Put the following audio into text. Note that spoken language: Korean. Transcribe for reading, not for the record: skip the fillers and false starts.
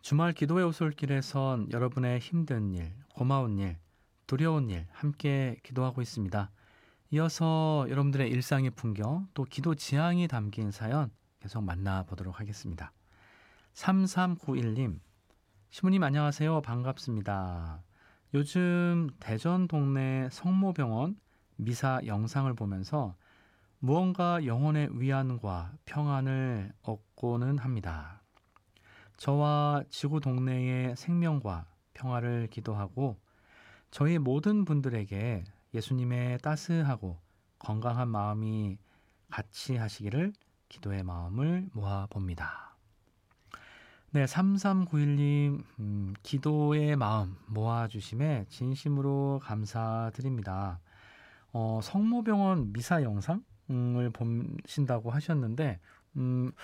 주말 기도의 오솔길에선 여러분의 힘든 일, 고마운 일, 두려운 일 함께 기도하고 있습니다. 이어서 여러분들의 일상의 풍경, 또 기도 지향이 담긴 사연 계속 만나보도록 하겠습니다. 3391님, 시모님 안녕하세요. 반갑습니다. 요즘 대전 동네 성모병원 미사 영상을 보면서 무언가 영혼의 위안과 평안을 얻고는 합니다. 저와 지구 동네의 생명과 평화를 기도하고 저희 모든 분들에게 예수님의 따스하고 건강한 마음이 같이 하시기를 기도의 마음을 모아봅니다. 네, 3391님, 기도의 마음 모아주심에 진심으로 감사드립니다. 성모병원 미사 영상을 보신다고 하셨는데,